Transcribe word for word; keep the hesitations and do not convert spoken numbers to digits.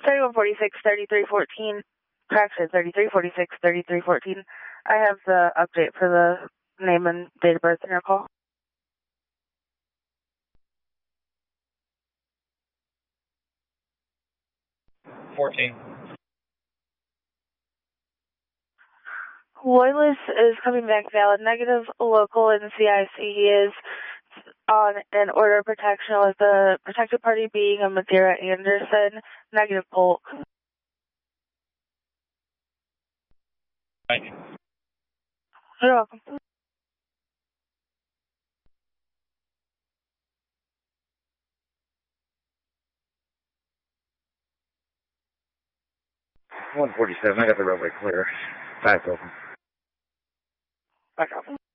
thirty-one forty-six, thirty-three fourteen, correction, thirty-three forty-six, thirty-three fourteen. I have the update for the name and date of birth in your call. fourteen. Loyalist is coming back valid negative. Local in the C I C he is on an order of protection with the protected party being a Madeira Anderson, negative Polk. Thank you. You're welcome. one forty-seven, I got the roadway clear. Back open. Back up.